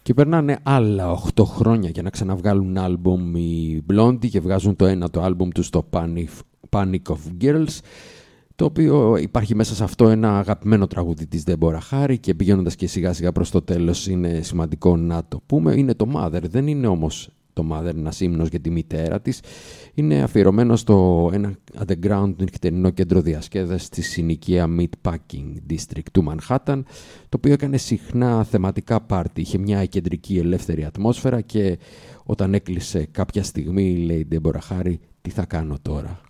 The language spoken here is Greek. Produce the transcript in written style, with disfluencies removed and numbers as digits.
Και περνάνε άλλα 8 χρόνια για να ξαναβγάλουν άλμπουμ οι Blondie και βγάζουν το ένατο άλμπουμ του στο Panic of Girls, το οποίο υπάρχει μέσα σε αυτό ένα αγαπημένο τραγούδι της Deborah Harry και πηγαίνοντας και σιγά σιγά προς το τέλος είναι σημαντικό να το πούμε. Είναι το Mother, δεν είναι όμως το Mother ένας ύμνος για τη μητέρα της. Είναι αφιερωμένο στο ένα underground νυχτερινό κέντρο διασκέδασης στη συνοικία Meatpacking District του Manhattan, το οποίο έκανε συχνά θεματικά πάρτι. Είχε μια κεντρική ελεύθερη ατμόσφαιρα και όταν έκλεισε κάποια στιγμή, λέει η Deborah Harry, τι θα κάνω τώρα.